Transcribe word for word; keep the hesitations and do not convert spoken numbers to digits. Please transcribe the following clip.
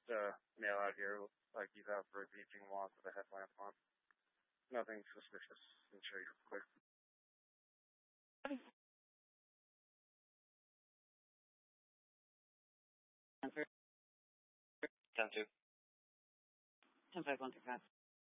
uh, male out here. Looks like he's out for a beaching walk with a headlamp on. Nothing suspicious. I'll show you real quick. Ten two. Ten five one three five.